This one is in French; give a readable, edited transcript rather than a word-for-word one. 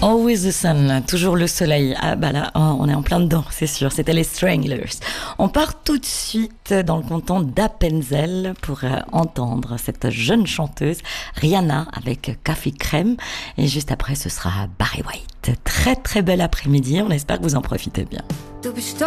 Always the sun, toujours le soleil. Ah bah là, oh, on est en plein dedans, c'est sûr. C'était les Stranglers. On part tout de suite dans le canton d'Appenzell pour entendre cette jeune chanteuse Rihanna avec Café Crème. Et juste après, ce sera Barry White. Très très bel après-midi. On espère que vous en profitez bien.